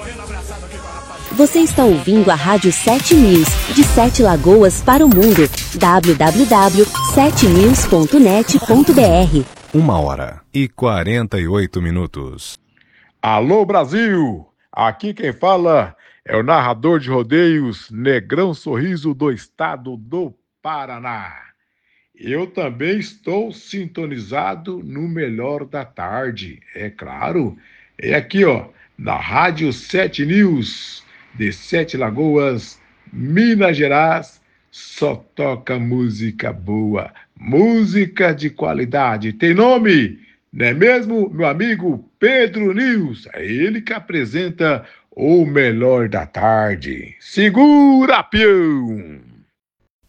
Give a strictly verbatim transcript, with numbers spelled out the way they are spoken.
Você está ouvindo a Rádio sete News, de Sete Lagoas para o mundo. w w w ponto sete news ponto net ponto b r. Uma hora e quarenta e oito minutos. Alô, Brasil! Aqui quem fala é o narrador de rodeios Negrão Sorriso do estado do Paraná. Eu também estou sintonizado no Melhor da Tarde, é claro. É aqui, ó, na Rádio sete News, de Sete Lagoas, Minas Gerais, só toca música boa, música de qualidade. Tem nome, não é mesmo, meu amigo Pedro News? É ele que apresenta o Melhor da Tarde. Segura, peão!